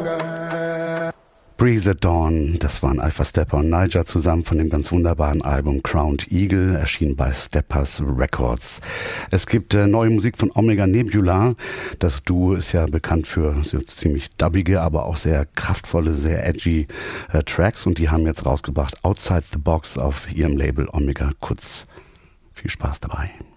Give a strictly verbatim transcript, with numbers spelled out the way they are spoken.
Breeze at Dawn, das waren Alpha Stepper und Niger zusammen von dem ganz wunderbaren Album Crowned Eagle, erschienen bei Steppers Records. Es gibt äh, neue Musik von Omega Nebula. Das Duo ist ja bekannt für so ziemlich dubbige, aber auch sehr kraftvolle, sehr edgy äh, Tracks und die haben jetzt rausgebracht Outside the Box auf ihrem Label Omega Kutz. Viel Spaß dabei.